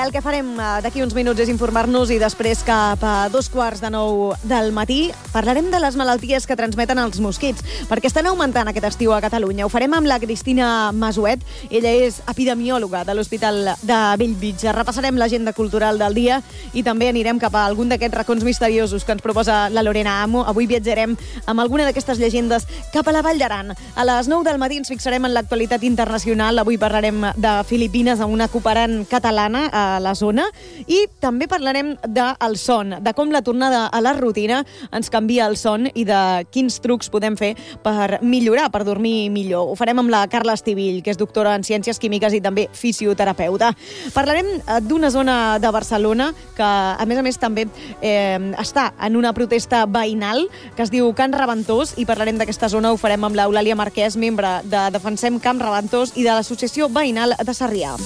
el que farem d'aquí uns minuts és informar-nos i després cap a 8:45 del matí parlarem de les malalties que transmeten els mosquits, perquè estan augmentant aquest estiu a Catalunya. Ho farem amb la Cristina Masuet. Ella és epidemiòloga de l'Hospital de Bellvitge. Repassarem l'agenda cultural del dia i també anirem cap a algun d'aquests racons misteriosos que ens proposa la Lorena Amo. Avui viatjarem amb alguna d'aquestes llegendes cap a la Vall d'Aran. A les 9 del matí ens fixarem en l'actualitat internacional. Avui parlarem de Filipines amb una cooperant catalana a la zona i també parlarem del son, de com la tornada a la rutina ens canvia el son i de quins trucs podem fer per millorar, per dormir millor. Ho farem amb la Carla Estivill, que és doctora en Ciències Químiques i també fisioterapeuta. Parlarem d'una zona de Barcelona que, a més, també està en una protesta veïnal que es diu Can Reventós i parlarem d'aquesta zona. Ho farem amb l'Eulàlia Marquès, membre de Defensem Camp Reventós i de l'Associació Veïnal de Sarrià.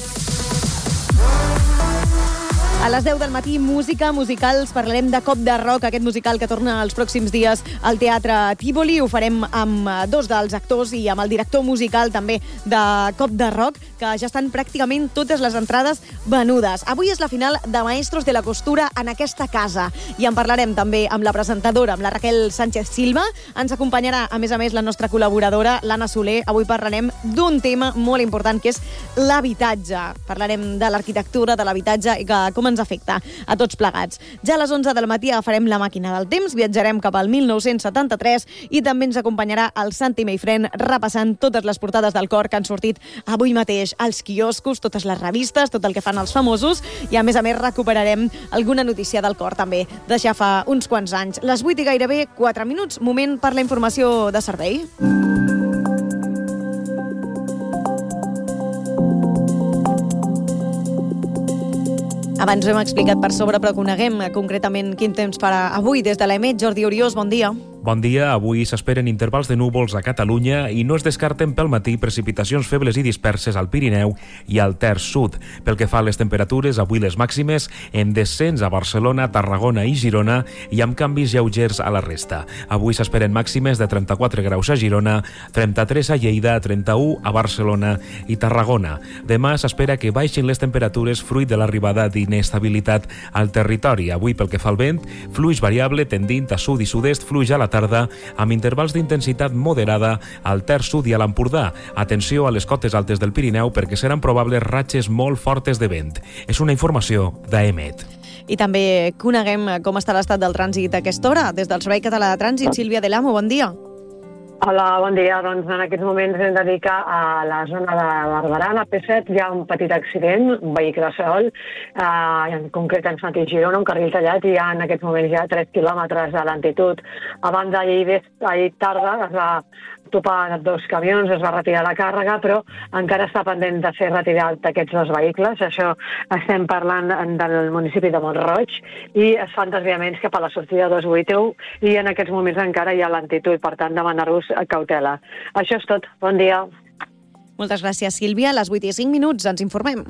A les 10 del matí, musicals. Parlarem de Cop de Rock, aquest musical que torna els pròxims dies al Teatre Tívoli. Ho farem amb dos dels actors i amb el director musical també de Cop de Rock, que ja estan pràcticament totes les entrades venudes. Avui és la final de Maestros de la Costura en aquesta casa i en parlarem també amb la presentadora, amb la Raquel Sánchez Silva. Ens acompanyarà, a més, la nostra col·laboradora, l'Anna Soler. Avui parlarem d'un tema molt important, que és l'habitatge. Parlarem de l'arquitectura, de l'habitatge i com ens afecta a tots plegats. Ja a les 11 del matí agafarem la màquina del temps, viatjarem cap al 1973 i també ens acompanyarà el Santi Meifren repassant totes les portades del cor que han sortit avui mateix als quioscos, totes les revistes, tot el que fan els famosos i a més recuperarem alguna notícia del cor també de ja fa uns quants anys. Les 8 i gairebé 4 minuts, moment per la informació de servei. Abans ho hem explicat per sobre, però coneguem concretament quin temps farà avui. Des de l'EMET, Jordi Oriós, bon dia. Bon dia. Avui s'esperen intervals de núvols a Catalunya i no es descarten pel matí precipitacions febles i disperses al Pirineu i al Terç Sud. Pel que fa a les temperatures, avui les màximes en descens a Barcelona, Tarragona i Girona i amb canvis lleugers a la resta. Avui s'esperen màximes de 34 graus a Girona, 33 a Lleida, 31 a Barcelona i Tarragona. Demà s'espera que baixin les temperatures fruit de l'arribada d'inestabilitat al territori. Avui, pel que fa al vent, fluix variable tendint a sud i sud-est, fluix a la tarda amb intervals d'intensitat moderada al Terç Sud i a l'Empordà. Atenció a les cotes altes del Pirineu perquè seran probables ratxes molt fortes de vent. És una informació d'EMET. I també coneguem com està l'estat del trànsit a aquesta hora. Des del Servei Català de Trànsit, Sílvia de l'Amo, bon dia. Hola, bon dia. Doncs en aquests moments hem de dir que a la zona de Barberà, a P7, hi ha un petit accident, un vehicle sol, en concret en sentit Girona, un carril tallat, i en aquests moments hi ha 3 quilòmetres de lentitud. Abans d'ahir tarda es va topar 2 camions, es va retirar la càrrega, però encara està pendent de ser retirat aquests 2 vehicles. Això estem parlant del municipi de Mont-roig i es fan desviaments cap a la sortida 281 i en aquests moments encara hi ha lentitud, per tant demanar-vos cautela. Això és tot. Bon dia. Moltes gràcies, Sílvia. A les 8 i 5 minuts ens informem.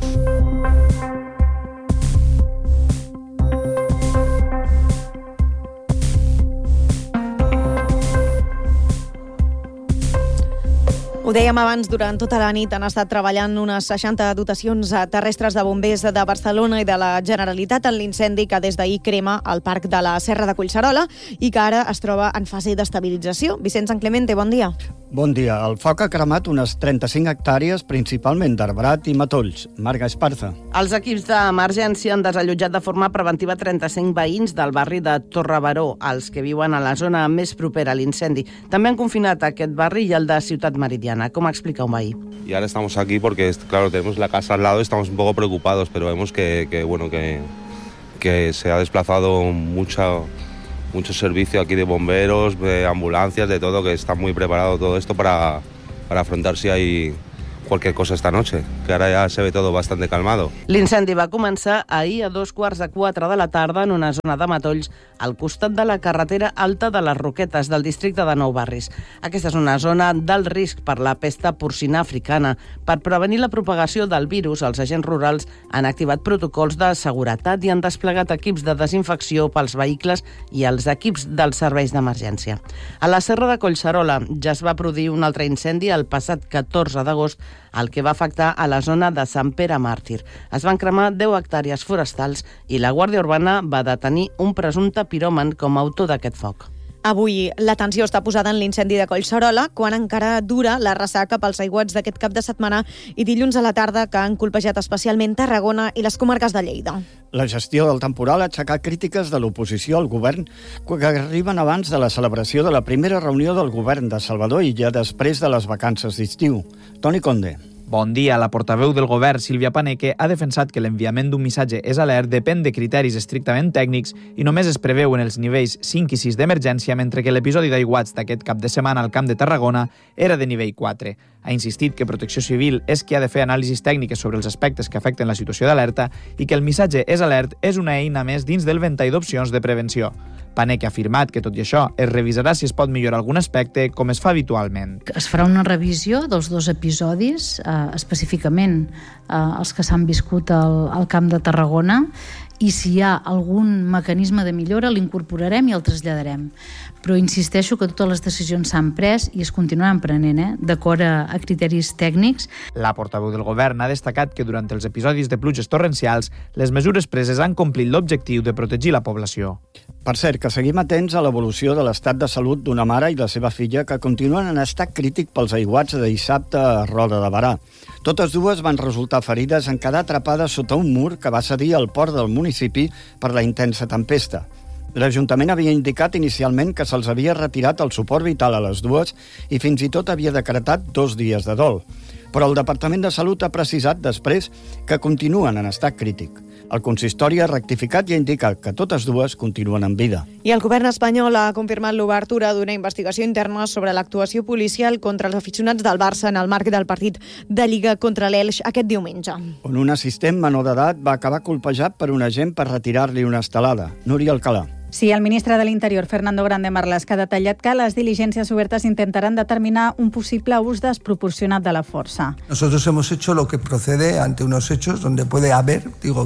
Ho dèiem abans, durant tota la nit han estat treballant unes 60 dotacions terrestres de bombers de Barcelona i de la Generalitat en l'incendi que des d'ahir crema al parc de la Serra de Collserola i que ara es troba en fase d'estabilització. Vicent San Clemente, bon dia. Bon dia. El foc ha cremat unes 35 hectàrees, principalment d'arbrat i matolls. Marga Esparza. Els equips d'emergència han desallotjat de forma preventiva 35 veïns del barri de Torrebaró, els que viuen a la zona més propera a l'incendi. També han confinat aquest barri i el de Ciutat Meridiana. ¿Cómo explica un bahí? Y ahora estamos aquí porque, claro, tenemos la casa al lado y estamos un poco preocupados, pero vemos que se ha desplazado mucho servicio aquí de bomberos, de ambulancias, de todo, que está muy preparado todo esto para afrontar si hay cualquier cosa esta noche, que ara ja se ve todo bastante calmado. L'incendi va començar ahir a 3:45 de la tarda en una zona de matolls al costat de la carretera alta de les Roquetes del districte de Nou Barris. Aquesta és una zona d'alt risc per la pesta porcina africana. Per prevenir la propagació del virus, els agents rurals han activat protocols de seguretat i han desplegat equips de desinfecció pels vehicles i els equips dels serveis d'emergència. A la Serra de Collserola ja es va produir un altre incendi el passat 14 d'agost el que va afectar a la zona de Sant Pere Màrtir. Es van cremar 10 hectàrees forestals i la Guàrdia Urbana va detenir un presumpte piròman com a autor d'aquest foc. Avui l'atenció està posada en l'incendi de Collserola, quan encara dura la ressaca pels aiguats d'aquest cap de setmana i dilluns a la tarda, que han colpejat especialment Tarragona i les comarques de Lleida. La gestió del temporal ha aixecat crítiques de l'oposició al govern que arriben abans de la celebració de la primera reunió del govern de Salvador Illa després de les vacances d'estiu. Toni Conde. Bon dia. La portaveu del govern, Sílvia Paneque, ha defensat que l'enviament d'un missatge és alert depèn de criteris estrictament tècnics i només es preveuen els nivells 5 i 6 d'emergència, mentre que l'episodi d'aiguats d'aquest cap de setmana al Camp de Tarragona era de nivell 4. Ha insistit que Protecció Civil és qui ha de fer anàlisis tècniques sobre els aspectes que afecten la situació d'alerta i que el missatge és alert és una eina més dins del ventall d'opcions de prevenció. Paneque ha afirmat que, tot i això, es revisarà si es pot millorar algun aspecte, com es fa habitualment. Es farà una revisió dels 2 episodis, específicament els que s'han viscut al Camp de Tarragona, i si hi ha algun mecanisme de millora l'incorporarem i el traslladarem. Però insisteixo que totes les decisions s'han pres i es continuaran prenent, d'acord a criteris tècnics. La portaveu del govern ha destacat que durant els episodis de pluges torrencials les mesures preses han complit l'objectiu de protegir la població. Per cert, que seguim atents a l'evolució de l'estat de salut d'una mare i la seva filla que continuen en estat crític pels aiguats de dissabte a Roda de Berà. Totes dues van resultar ferides en quedar atrapades sota un mur que va cedir al port del municipi per la intensa tempesta. L'Ajuntament havia indicat inicialment que se'ls havia retirat el suport vital a les dues i fins i tot havia decretat 2 dies de dol. Però el Departament de Salut ha precisat després que continuen en estat crític. El consistori ha rectificat i ha indicat que totes dues continuen en vida. I el govern espanyol ha confirmat l'obertura d'una investigació interna sobre l'actuació policial contra els aficionats del Barça en el marc del partit de Lliga contra l'Elx aquest diumenge. On un assistent menor d'edat va acabar colpejat per un agent per retirar-li una estelada. Núria Alcalà. Sí, el ministre de l'Interior, Fernando Grande Marlaska, ha detallat que les diligències obertes intentaran determinar un possible ús desproporcionat de la força. Nosotros hemos hecho lo que procede ante unos hechos donde puede haber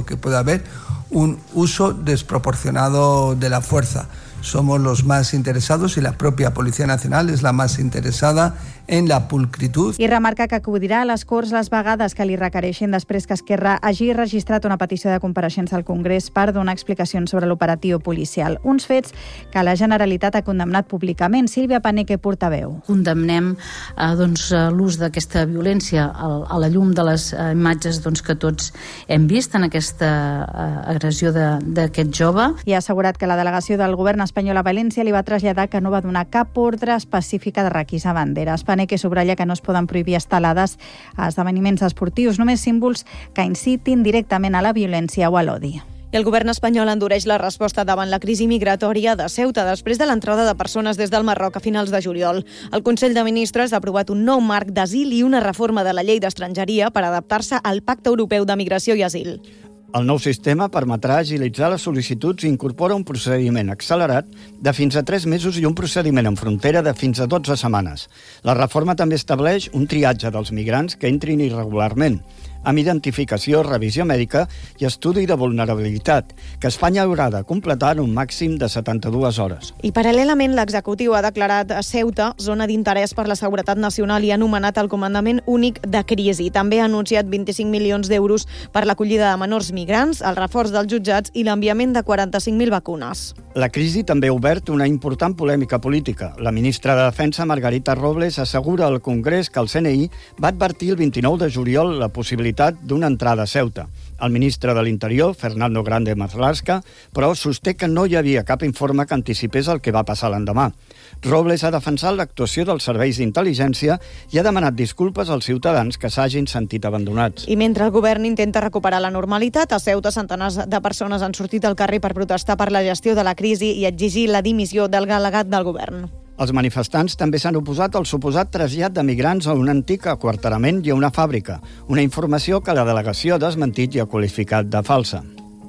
un uso desproporcionado de la fuerza. Somos los más interesados y la propia Policía Nacional es la más interesada en la pulcritud. I remarca que acudirà a les Corts les vegades que li requereixin després que Esquerra hagi registrat una petició de compareixença al Congrés per donar explicacions sobre l'operatiu policial. Uns fets que la Generalitat ha condemnat públicament. Sílvia Paneque, portaveu. Condemnem l'ús d'aquesta violència a la llum de les imatges que tots hem vist en aquesta agressió d'aquest jove. I ha assegurat que la delegació del govern espanyol a València li va traslladar que no va donar cap ordre específica de requisar banderes. Paneque subratlla que no es poden prohibir estelades a esdeveniments esportius, només símbols que incitin directament a la violència o a l'odi. I el govern espanyol endureix la resposta davant la crisi migratòria de Ceuta després de l'entrada de persones des del Marroc a finals de juliol. El Consell de Ministres ha aprovat un nou marc d'asil i una reforma de la llei d'estrangeria per adaptar-se al Pacte Europeu de Migració i Asil. El nou sistema permetrà agilitzar les sol·licituds i incorpora un procediment accelerat de fins a 3 mesos i un procediment en frontera de fins a 12 setmanes. La reforma també estableix un triatge dels migrants que entrin irregularment, amb identificació, revisió mèdica i estudi de vulnerabilitat, que Espanya haurà de completar en un màxim de 72 hores. I paral·lelament, l'executiu ha declarat a Ceuta zona d'interès per la seguretat nacional i ha anomenat el Comandament Únic de Crisi. També ha anunciat 25 milions d'euros per l'acollida de menors migrants, el reforç dels jutjats i l'enviament de 45.000 vacunes. La crisi també ha obert una important polèmica política. La ministra de Defensa, Margarita Robles, assegura al Congrés que el CNI va advertir el 29 de juliol la possibilitat d'una entrada a Ceuta. El ministre de l'Interior, Fernando Grande Marlaska, però sosté que no hi havia cap informe que anticipés el que va passar l'endemà. Robles ha defensat l'actuació dels serveis d'intel·ligència i ha demanat disculpes als ciutadans que s'hagin sentit abandonats. I mentre el govern intenta recuperar la normalitat, a Ceuta centenars de persones han sortit al carrer per protestar per la gestió de la crisi i exigir la dimissió del delegat del govern. Els manifestants també s'han oposat al suposat trasllat de migrants a un antic aquarterament i a una fàbrica, una informació que la delegació ha desmentit i ha qualificat de falsa.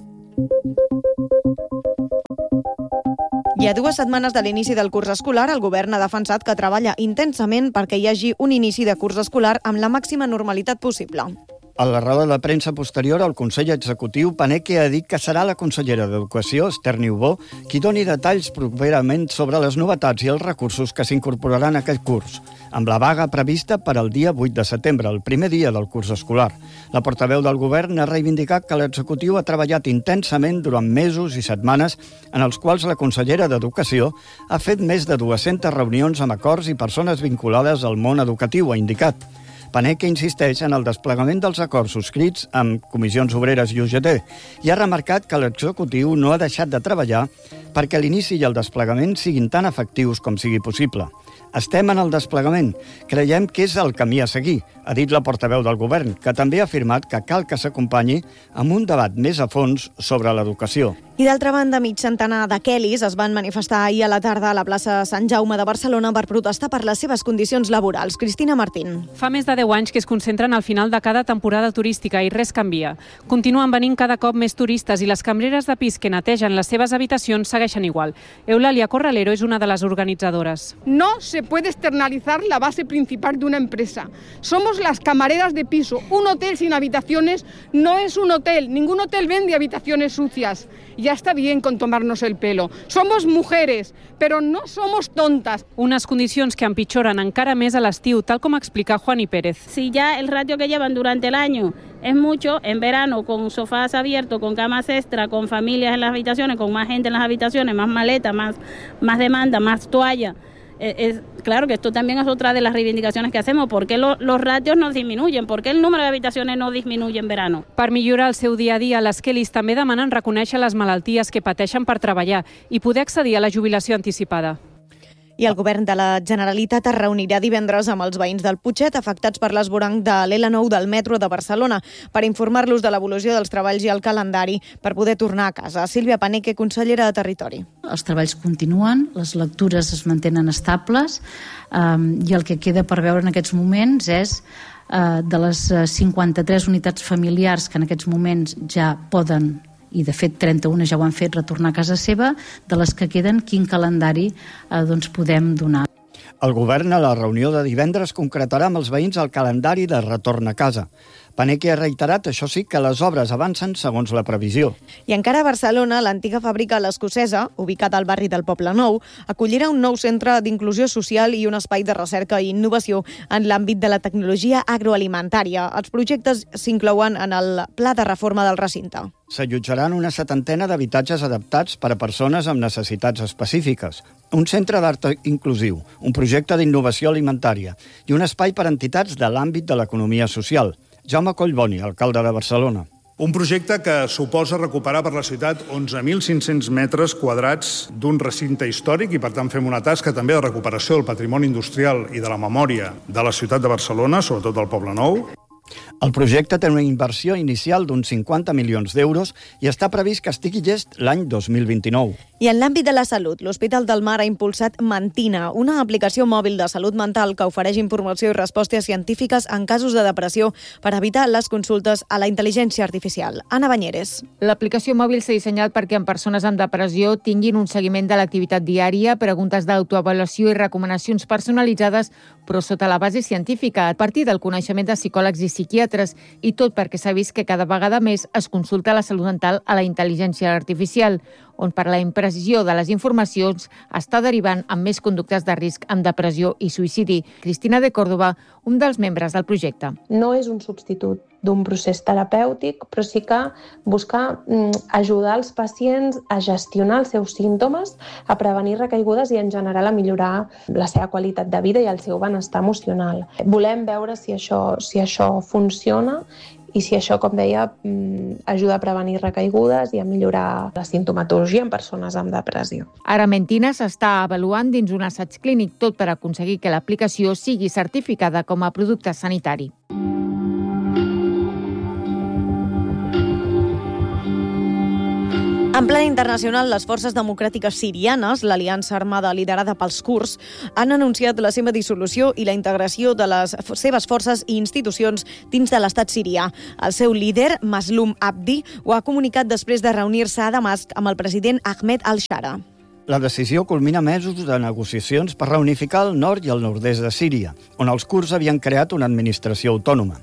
I a 2 setmanes de l'inici del curs escolar, el govern ha defensat que treballa intensament perquè hi hagi un inici de curs escolar amb la màxima normalitat possible. A la roda de premsa posterior, el Consell Executiu Paneque ha dit que serà la consellera d'Educació, Esther Niubó, qui doni detalls properament sobre les novetats i els recursos que s'incorporaran a aquest curs, amb la vaga prevista per al dia 8 de setembre, el primer dia del curs escolar. La portaveu del govern ha reivindicat que l'executiu ha treballat intensament durant mesos i setmanes en els quals la consellera d'Educació ha fet més de 200 reunions amb acords i persones vinculades al món educatiu, ha indicat. Paneque insisteix en el desplegament dels acords subscrits amb Comissions Obreres i UGT i ha remarcat que l'executiu no ha deixat de treballar perquè l'inici i el desplegament siguin tan efectius com sigui possible. Estem en el desplegament. Creiem que és el camí a seguir, ha dit la portaveu del govern, que també ha afirmat que cal que s'acompanyi amb un debat més a fons sobre l'educació. I d'altra banda, mig centenar de quelis es van manifestar ahir a la tarda a la plaça Sant Jaume de Barcelona per protestar per les seves condicions laborals. Cristina Martín. Fa més de 10 anys que es concentren al final de cada temporada turística i res canvia. Continuen venint cada cop més turistes i les cambreres de pis que netegen les seves habitacions segueixen igual. Eulalia Corralero és una de les organitzadores. No se puede externalizar la base principal de una empresa. Somos las camareras de piso. Un hotel sin habitaciones no es un hotel. Ningún hotel vende habitaciones sucias. Ya está bien con tomarnos el pelo. Somos mujeres, pero no somos tontas. Unes condicions que empitjoren encara més a l'estiu, tal com explica Juani Pérez. Si ya el ratio que llevan durante el año es mucho, en verano con sofás abiertos, con camas extra, con familias en las habitaciones, con más gente en las habitaciones, más maletas, más demanda, más toalla. Claro que esto también es otra de las reivindicaciones que hacemos. ¿Por qué los ratios no disminuyen? ¿Por qué el número de habitaciones no disminuye en verano? Per millorar el seu dia a dia, les Kellys també demanen reconèixer les malalties que pateixen per treballar i poder accedir a la jubilació anticipada. I el govern de la Generalitat es reunirà divendres amb els veïns del Putxet afectats per l'esvoranc de l'L9 del metro de Barcelona per informar-los de l'evolució dels treballs i el calendari per poder tornar a casa. Sílvia Paneque, consellera de Territori. Els treballs continuen, les lectures es mantenen estables i el que queda per veure en aquests moments és de les 53 unitats familiars que en aquests moments ja poden, i de fet 31 ja ho han fet, retornar a casa seva, de les que queden, quin calendari podem donar. El govern a la reunió de divendres concretarà amb els veïns el calendari de retorn a casa. Paneque ha reiterat, això sí, que les obres avancen segons la previsió. I encara a Barcelona, l'antiga fàbrica L'Escocesa, ubicada al barri del Poble Nou, acollirà un nou centre d'inclusió social i un espai de recerca i innovació en l'àmbit de la tecnologia agroalimentària. Els projectes s'inclouen en el pla de reforma del recinte. S'allotjaran una 70 d'habitatges adaptats per a persones amb necessitats específiques, un centre d'art inclusiu, un projecte d'innovació alimentària i un espai per a entitats de l'àmbit de l'economia social. Jaume Collboni, alcalde de Barcelona. Un projecte que suposa recuperar per la ciutat 11.500 metres quadrats d'un recinte històric i, per tant, fem una tasca també de recuperació del patrimoni industrial i de la memòria de la ciutat de Barcelona, sobretot del Poble Nou. El projecte té una inversió inicial d'uns 50 milions d'euros i està previst que estigui llest l'any 2029. I en l'àmbit de la salut, l'Hospital del Mar ha impulsat Mantina, una aplicació mòbil de salut mental que ofereix informació i respostes científiques en casos de depressió per evitar les consultes a la intel·ligència artificial. Anna Banyeres. L'aplicació mòbil s'ha dissenyat perquè en persones amb depressió tinguin un seguiment de l'activitat diària, preguntes d'autoavaluació i recomanacions personalitzades, però sota la base científica, a partir del coneixement de psicòlegs i psiquiatres, i tot perquè s'ha vist que cada vegada més es consulta la salut mental a la intel·ligència artificial, on per la imprecisió de les informacions està derivant en més conductes de risc amb depressió i suïcidi. Cristina de Córdoba, un dels membres del projecte. No és un substitut d'un procés terapèutic, però sí que busca ajudar els pacients a gestionar els seus símptomes, a prevenir recaigudes i en general a millorar la seva qualitat de vida i el seu benestar emocional. Volem veure si això funciona i si això, com deia, ajuda a prevenir recaigudes i a millorar la simptomatologia en persones amb depressió. Ara Mantina s'està avaluant dins un assaig clínic, tot per aconseguir que l'aplicació sigui certificada com a producte sanitari. En pla internacional, les forces democràtiques sirianes, l'aliança armada liderada pels kurds, han anunciat la seva dissolució i la integració de les seves forces i institucions dins de l'estat sirià. El seu líder, Maslum Abdi, ho ha comunicat després de reunir-se a Damasc amb el president Ahmed al-Shara. La decisió culmina mesos de negociacions per reunificar el nord i el nord-est de Síria, on els kurds havien creat una administració autònoma.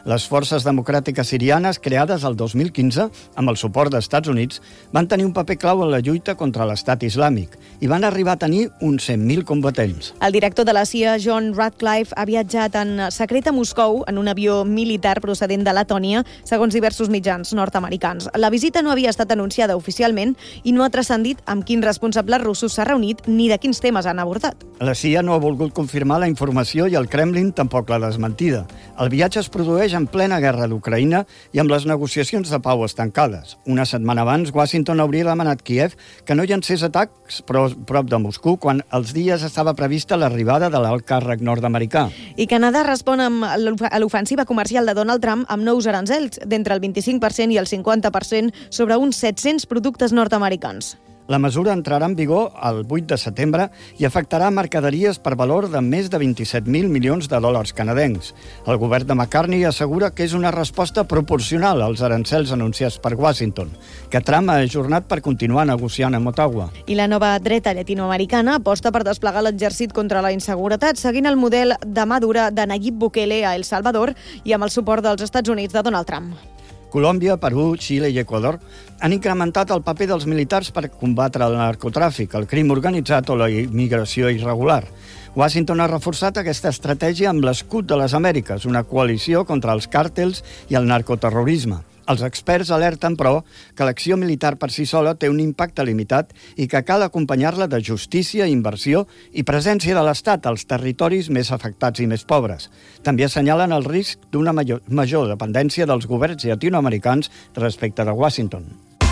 Les forces democràtiques sirianes, creades el 2015 amb el suport dels Estats Units, van tenir un paper clau en la lluita contra l'estat islàmic i van arribar a tenir uns 100.000 combatents. El director de la CIA, John Ratcliffe, ha viatjat en secret a Moscou en un avió militar procedent de Letònia, segons diversos mitjans nord-americans. La visita no havia estat anunciada oficialment i no ha transcendit amb quins responsables russos s'ha reunit ni de quins temes han abordat. La CIA no ha volgut confirmar la informació i el Kremlin tampoc l'ha desmentida. El viatge es produeix en plena guerra d'Ucraïna i amb les negociacions de pau estancades. Una setmana abans, Washington hauria demanat Kíev que no llancés atacs prop de Moscou quan els dies estava prevista l'arribada de l'alt càrrec nord-americà. I Canadà respon a l'ofensiva comercial de Donald Trump amb nous aranzels d'entre el 25% i el 50% sobre uns 700 productes nord-americans. La mesura entrarà en vigor el 8 de setembre i afectarà mercaderies per valor de més de 27.000 milions de dòlars canadencs. El govern de McCartney assegura que és una resposta proporcional als arancels anunciats per Washington, que Trump ha ajornat per continuar negociant amb Ottawa. I la nova dreta llatinoamericana aposta per desplegar l'exèrcit contra la inseguretat, seguint el model de mà dura de Nayib Bukele a El Salvador i amb el suport dels Estats Units de Donald Trump. Colòmbia, Perú, Xile i Equador han incrementat el paper dels militars per combatre el narcotràfic, el crim organitzat o la immigració irregular. Washington ha reforçat aquesta estratègia amb l'Escut de les Amèriques, una coalició contra els càrtels i el narcoterrorisme. Els experts alerten, però, que l'acció militar per si sola té un impacte limitat i que cal acompanyar-la de justícia, inversió i presència de l'Estat als territoris més afectats i més pobres. També assenyalen el risc d'una major dependència dels governs llatinoamericans respecte de Washington.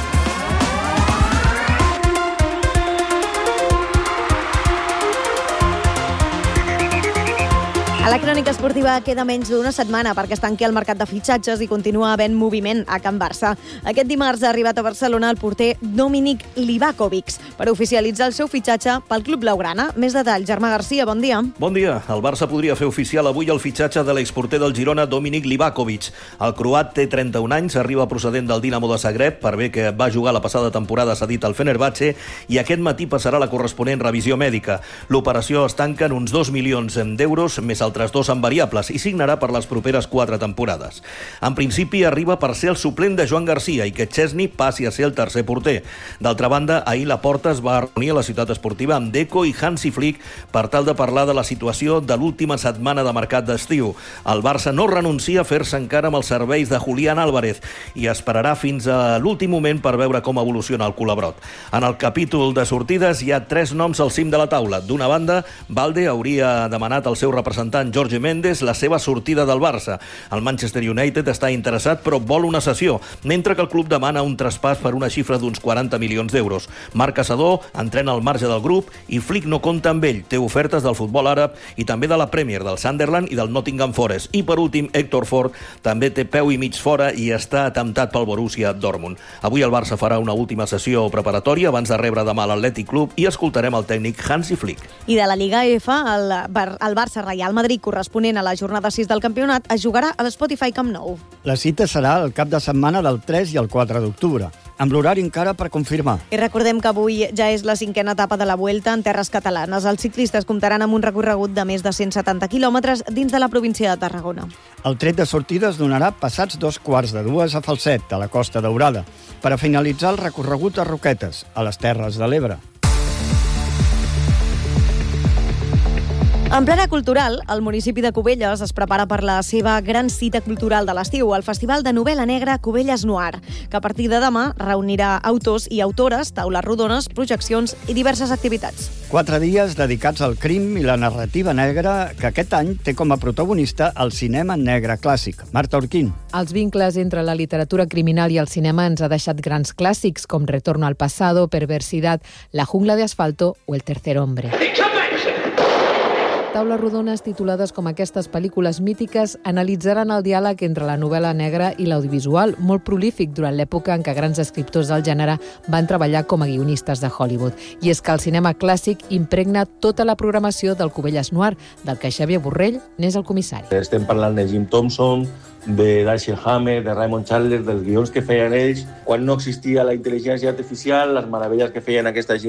A la crònica esportiva queda menys d'una setmana perquè es tanqui el mercat de fitxatges i continua havent moviment a Can Barça. Aquest dimarts ha arribat a Barcelona el porter Dominik Livakovic per oficialitzar el seu fitxatge pel club blaugrana. Més detalls, Germà Garcia, bon dia. Bon dia. El Barça podria fer oficial avui el fitxatge de l'exporter del Girona, Dominik Livakovic. El croat té 31 anys, arriba procedent del Dinamo de Zagreb, per bé que va jugar la passada temporada cedit al Fenerbahçe, i aquest matí passarà la corresponent revisió mèdica. L'operació es tanca en uns 2 milions d'euros, més altres 2 en variables, i signarà per les properes 4 temporades. En principi arriba per ser el suplent de Joan Garcia i que Chesney passi a ser el tercer porter. D'altra banda, ahir Laporta es va reunir a la ciutat esportiva amb Deco i Hansi Flick per tal de parlar de la situació de l'última setmana de mercat d'estiu. El Barça no renuncia a fer-se encara amb els serveis de Julián Álvarez i esperarà fins a l'últim moment per veure com evoluciona el culabrot. En el capítol de sortides hi ha 3 noms al cim de la taula. D'una banda, Valde hauria demanat al seu representant Jorge Méndez la seva sortida del Barça. El Manchester United està interessat però vol una cessió, mentre que el club demana un traspàs per una xifra d'uns 40 milions d'euros. Marc Caçador entrena al marge del grup i Flick no compta amb ell. Té ofertes del futbol àrab i també de la Premier, del Sunderland i del Nottingham Forest. I per últim, Héctor Ford també té peu i mig fora i està temptat pel Borussia Dortmund. Avui el Barça farà una última sessió preparatòria abans de rebre demà l'Atlètic Club i escoltarem el tècnic Hansi Flick. I de la Lliga F, el Barça-Real Madrid corresponent a la jornada 6 del campionat es jugarà a l'Spotify Camp Nou. La cita serà el cap de setmana del 3 i el 4 d'octubre, amb l'horari encara per confirmar. I recordem que avui ja és la 5a etapa de la Vuelta en terres catalanes. Els ciclistes comptaran amb un recorregut de més de 170 quilòmetres dins de la província de Tarragona. El tret de sortida es donarà passats 2:45 a Falset, a la Costa Daurada, per a finalitzar el recorregut a Roquetes, a les Terres de l'Ebre. En plena cultural, el municipi de Cubelles es prepara per la seva gran cita cultural de l'estiu, el Festival de Novel·la Negra Cubelles Noir, que a partir de demà reunirà autors i autores, taules rodones, projeccions i diverses activitats. 4 dies dedicats al crim i la narrativa negra, que aquest any té com a protagonista el cinema negre clàssic. Marta Orquín. Els vincles entre la literatura criminal i el cinema ens ha deixat grans clàssics com Retorno al pasado, Perversidad, La jungla de asfalto o El tercer hombre. Taules rodones titulades com aquestes pel·lícules mítiques analitzaran el diàleg entre la novel·la negra i l'audiovisual, molt prolífic durant l'època en què grans escriptors del gènere van treballar com a guionistes de Hollywood. I és que el cinema clàssic impregna tota la programació del Cubelles Noir, del que Xavier Borrell n'és el comissari. Estem parlant de Jim Thompson, de Dashiell Hammett, de Raymond Chandler, dels guions que feien ells. Quan no existia la intel·ligència artificial, les meravelles que feien aquesta gent